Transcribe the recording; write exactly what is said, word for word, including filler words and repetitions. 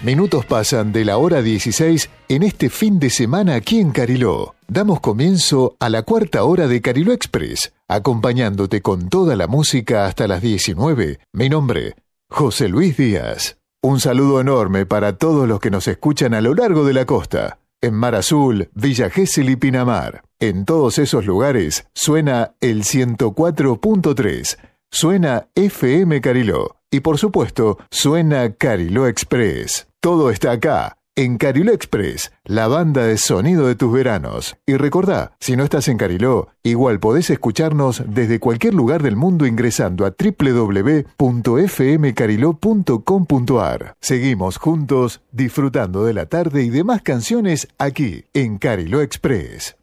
Minutos pasan de la hora dieciséis en este fin de semana aquí en Cariló. Damos comienzo a la cuarta hora de Cariló Express, acompañándote con toda la música hasta las diecinueve. Mi nombre, José Luis Díaz. Un saludo enorme para todos los que nos escuchan a lo largo de la costa. En Mar Azul, Villa Gesell y Pinamar. En todos esos lugares suena el ciento cuatro punto tres. Suena F M Cariló. Y por supuesto, suena Cariló Express. Todo está acá, en Cariló Express, la banda de sonido de tus veranos. Y recordá, si no estás en Cariló, igual podés escucharnos desde cualquier lugar del mundo ingresando a doble u doble u doble u punto f m cariló punto com punto a r. Seguimos juntos disfrutando de la tarde y demás canciones aquí, en Cariló Express.